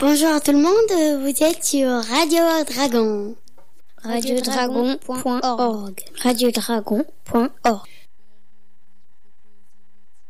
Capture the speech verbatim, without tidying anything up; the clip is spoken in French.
Bonjour à tout le monde, vous êtes sur Radio Dragon. radio dragon point org. radio dragon point org.